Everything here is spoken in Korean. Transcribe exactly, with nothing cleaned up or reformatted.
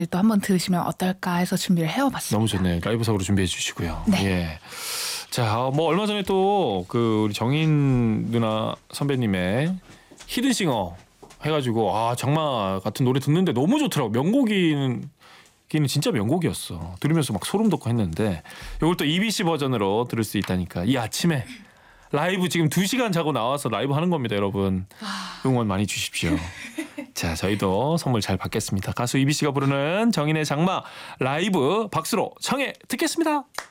또 한번 들으시면 어떨까 해서 준비를 해와봤습니다. 너무 좋네. 라이브석으로 준비해 주시고요. 네. 예. 자, 뭐 얼마 전에 또 그 우리 정인 누나 선배님의 히든싱어 해가지고 아 정말 같은 노래 듣는데 너무 좋더라고. 명곡이는 기는 진짜 명곡이었어. 들으면서 막 소름 돋고 했는데 이걸 또 이비씨 버전으로 들을 수 있다니까 이 아침에 라이브 지금 두 시간 자고 나와서 라이브 하는 겁니다, 여러분. 응원 많이 주십시오. 자, 저희도 선물 잘 받겠습니다. 가수 이비씨가 부르는 정인의 장마 라이브 박수로 청해 듣겠습니다.